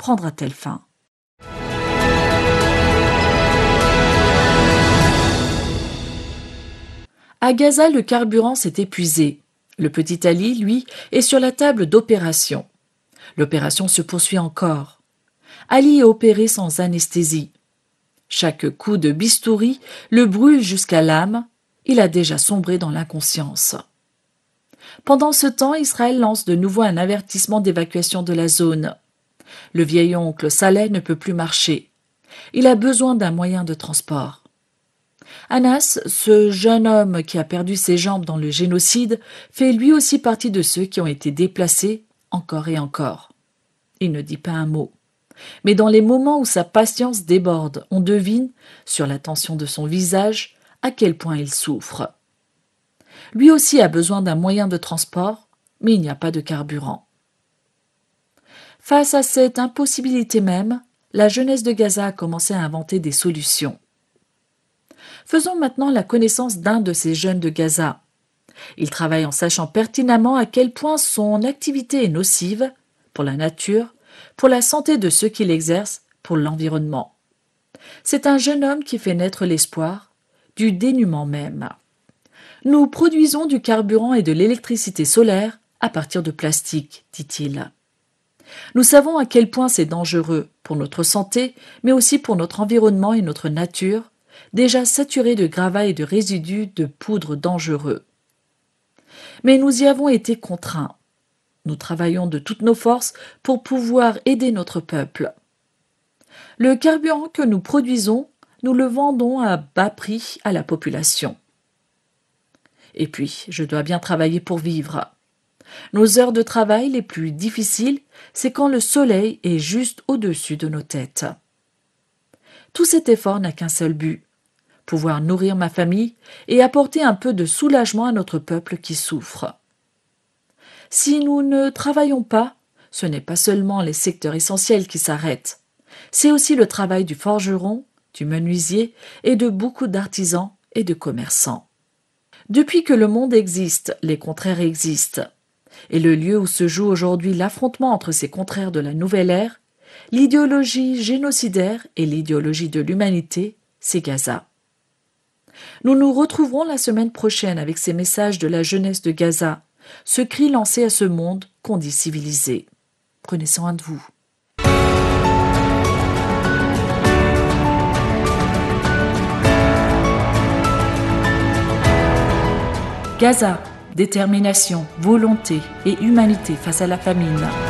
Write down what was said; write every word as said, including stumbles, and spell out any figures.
prendra-t-elle fin? À Gaza, le carburant s'est épuisé. Le petit Ali, lui, est sur la table d'opération. L'opération se poursuit encore. Ali est opéré sans anesthésie. Chaque coup de bistouri le brûle jusqu'à l'âme. Il a déjà sombré dans l'inconscience. Pendant ce temps, Israël lance de nouveau un avertissement d'évacuation de la zone. Le vieil oncle Saleh ne peut plus marcher. Il a besoin d'un moyen de transport. Anas, ce jeune homme qui a perdu ses jambes dans le génocide, fait lui aussi partie de ceux qui ont été déplacés encore et encore. Il ne dit pas un mot. Mais dans les moments où sa patience déborde, on devine, sur la tension de son visage, à quel point il souffre. Lui aussi a besoin d'un moyen de transport, mais il n'y a pas de carburant. Face à cette impossibilité même, la jeunesse de Gaza a commencé à inventer des solutions. Faisons maintenant la connaissance d'un de ces jeunes de Gaza. Il travaille en sachant pertinemment à quel point son activité est nocive pour la nature, pour la santé de ceux qui l'exercent, pour l'environnement. C'est un jeune homme qui fait naître l'espoir, du dénuement même. Nous produisons du carburant et de l'électricité solaire à partir de plastique, dit-il. Nous savons à quel point c'est dangereux pour notre santé, mais aussi pour notre environnement et notre nature, déjà saturés de gravats et de résidus de poudre dangereux. Mais nous y avons été contraints. Nous travaillons de toutes nos forces pour pouvoir aider notre peuple. Le carburant que nous produisons, nous le vendons à bas prix à la population. Et puis, je dois bien travailler pour vivre. Nos heures de travail les plus difficiles, c'est quand le soleil est juste au-dessus de nos têtes. Tout cet effort n'a qu'un seul but, pouvoir nourrir ma famille et apporter un peu de soulagement à notre peuple qui souffre. Si nous ne travaillons pas, ce n'est pas seulement les secteurs essentiels qui s'arrêtent, c'est aussi le travail du forgeron, du menuisier et de beaucoup d'artisans et de commerçants. Depuis que le monde existe, les contraires existent. Et le lieu où se joue aujourd'hui l'affrontement entre ces contraires de la nouvelle ère, l'idéologie génocidaire et l'idéologie de l'humanité, c'est Gaza. Nous nous retrouverons la semaine prochaine avec ces messages de la jeunesse de Gaza, ce cri lancé à ce monde qu'on dit civilisé. Prenez soin de vous. Gaza, détermination, volonté et humanité face à la famine.